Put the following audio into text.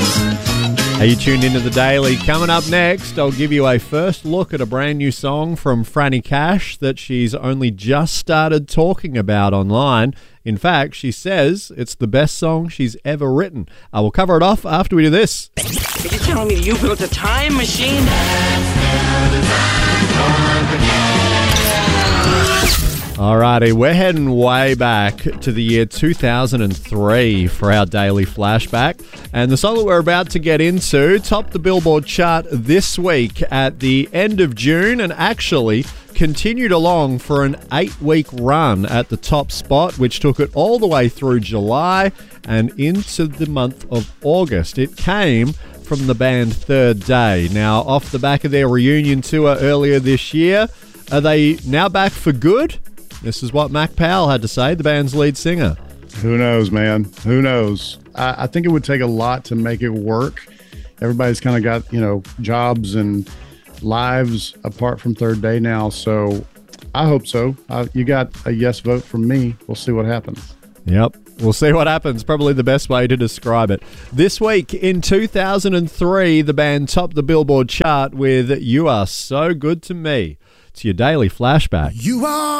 Are you tuned into the Daily? Coming up next, I'll give you a first look at a brand new song from Franny Cash that she's only just started talking about online. In fact, she says it's the best song she's ever written. I will cover it off after we do this. Are you telling me you built a time machine? Alrighty, we're heading way back to the year 2003 for our daily flashback. And the song that we're about to get into topped the Billboard chart this week at the end of June and actually continued along for an 8-week run at the top spot, which took it all the way through July and into the month of August. It came from the band Third Day. Now, off the back of their reunion tour earlier this year, are they now back for good? This is what Mac Powell had to say, the band's lead singer. Who knows, man? Who knows? I think it would take a lot to make it work. Everybody's kind of got, jobs and lives apart from Third Day now. So I hope so. You got a yes vote from me. We'll see what happens. Yep. We'll see what happens. Probably the best way to describe it. This week in 2003, the band topped the Billboard chart with You Are So Good to Me. It's your daily flashback. You are